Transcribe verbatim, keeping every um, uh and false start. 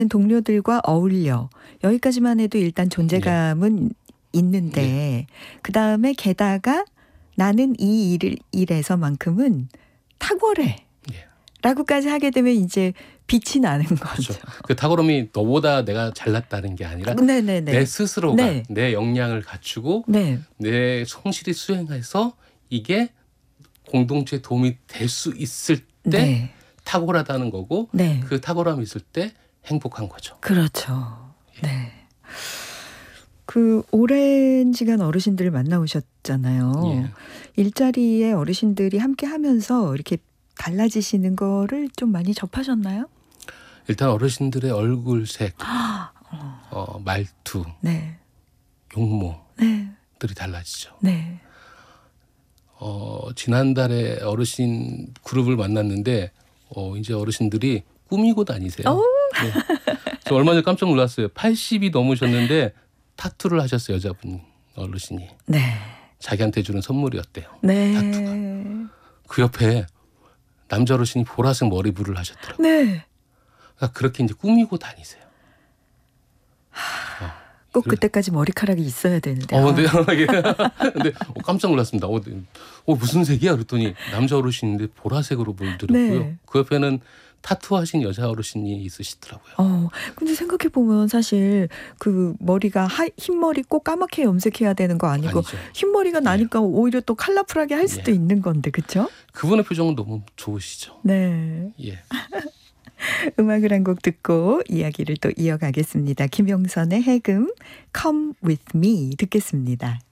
동료들과 어울려 여기까지만 해도 일단 존재감은 네. 있는데 네. 그다음에 게다가 나는 이 일을 일에서만큼은 탁월해. 예. 라고까지 하게 되면 이제 빛이 나는 거죠. 그렇죠. 그 탁월함이 너보다 내가 잘났다는 게 아니라 네네네. 내 스스로가 네. 내 역량을 갖추고 네. 내 성실히 수행해서 이게 공동체에 도움이 될 수 있을 때 네. 탁월하다는 거고 네. 그 탁월함이 있을 때 행복한 거죠. 그렇죠. 예. 네. 그 오랜 시간 어르신들을 만나오셨잖아요. 예. 일자리에 어르신들이 함께 하면서 이렇게 달라지시는 거를 좀 많이 접하셨나요? 일단 어르신들의 얼굴색, 어, 말투, 네. 용모들이 네. 달라지죠. 네. 어, 지난달에 어르신 그룹을 만났는데 어, 이제 어르신들이 꾸미고 다니세요. 네. 저 얼마 전에 깜짝 놀랐어요. 팔십이 넘으셨는데 타투를 하셨어요. 여자분 어르신이. 네. 자기한테 주는 선물이었대요. 네. 타투가. 그 옆에 남자 어르신이 보라색 머리불을 하셨더라고요. 네. 그러니까 그렇게 이제 꾸미고 다니세요. 어, 꼭 그래. 그때까지 머리카락이 있어야 되는데. 어, 근데, 근데 어, 깜짝 놀랐습니다. 어, 어, 무슨 색이야? 그랬더니 남자 어르신인데 보라색으로 물들었고요. 네. 그 옆에는 타투하신 여자 어르신이 있으시더라고요. 어, 근데 생각해 보면 사실 그 머리가 하, 흰머리 꼭 까맣게 염색해야 되는 거 아니고 아니죠. 흰머리가 나니까 예. 오히려 또 컬러풀하게 할 수도 예. 있는 건데, 그렇죠? 그분의 표정은 너무 좋으시죠. 네. 예. 음악을 한 곡 듣고 이야기를 또 이어가겠습니다. 김용선의 해금 Come With Me 듣겠습니다.